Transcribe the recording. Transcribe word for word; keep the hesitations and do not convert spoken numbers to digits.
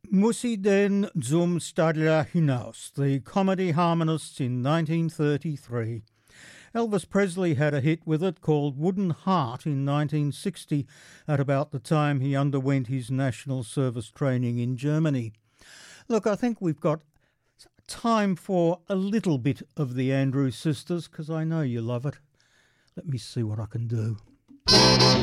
Mussi den zum Stadler hinaus, the Comedy Harmonists in nineteen thirty-three. Elvis Presley had a hit with it called Wooden Heart in nineteen sixty, at about the time he underwent his national service training in Germany. Look, I think we've got time for a little bit of the Andrews Sisters, because I know you love it. Let me see what I can do.